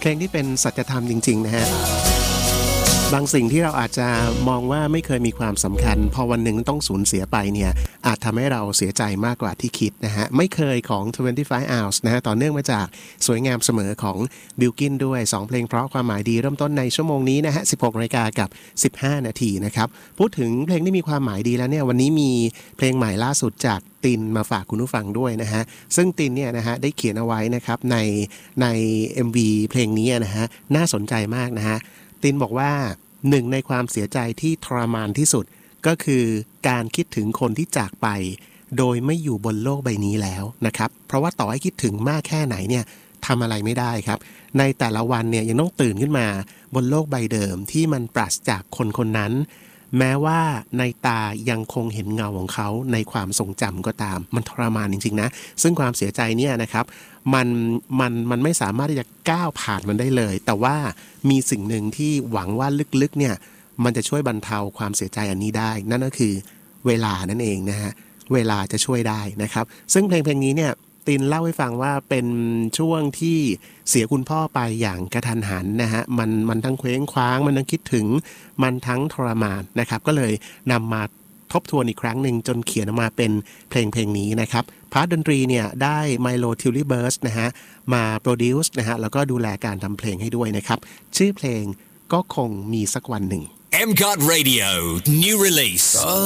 เพลงที่เป็นสัจธรรมจริงๆนะฮะบางสิ่งที่เราอาจจะมองว่าไม่เคยมีความสำคัญพอวันหนึ่งต้องสูญเสียไปเนี่ยอาจทำให้เราเสียใจมากกว่าที่คิดนะฮะไม่เคยของ25 hours นะฮะต่อเนื่องมาจากสวยงามเสมอของบิลกินด้วย2เพลงเพราะความหมายดีเริ่มต้นในชั่วโมงนี้นะฮะ 16 นาฬิกากับ15 นาทีนะครับพูดถึงเพลงที่มีความหมายดีแล้วเนี่ยวันนี้มีเพลงใหม่ล่าสุดจากตินมาฝากคุณผู้ฟังด้วยนะฮะซึ่งตินเนี่ยนะฮะได้เขียนเอาไว้นะครับใน MV เพลงนี้นะฮะน่าสนใจมากนะฮะตินบอกว่าหนึ่งในความเสียใจที่ทรมานที่สุดก็คือการคิดถึงคนที่จากไปโดยไม่อยู่บนโลกใบนี้แล้วนะครับเพราะว่าต่อให้คิดถึงมากแค่ไหนเนี่ยทำอะไรไม่ได้ครับในแต่ละวันเนี่ยยังต้องตื่นขึ้นมาบนโลกใบเดิมที่มันปราศจากคนคนนั้นแม้ว่าในตายังคงเห็นเงาของเขาในความทรงจำก็ตามมันทรมานจริงๆนะซึ่งความเสียใจเนี่ยนะครับมันไม่สามารถที่จะก้าวผ่านมันได้เลยแต่ว่ามีสิ่งหนึ่งที่หวังว่าลึกๆเนี่ยมันจะช่วยบรรเทาความเสียใจอันนี้ได้นั่นก็คือเวลานั่นเองนะฮะเวลาจะช่วยได้นะครับซึ่งเพลงนี้เนี่ยตินเล่าให้ฟังว่าเป็นช่วงที่เสียคุณพ่อไปอย่างกระทันหันนะฮะมันทั้งเคว้งคว้างมันทั้งคิดถึงมันทั้งทรมานนะครับก็เลยนำมาทบทวนอีกครั้งหนึ่งจนเขียนออกมาเป็นเพลงนี้นะครับพาร์ทดนตรีเนี่ยได้ไมโลทิลลี่เบิร์สนะฮะมาโปรดิวซ์นะฮะแล้วก็ดูแลการทำเพลงให้ด้วยนะครับชื่อเพลงก็คงมีสักวันหนึ่ง M-Cot Radio New Release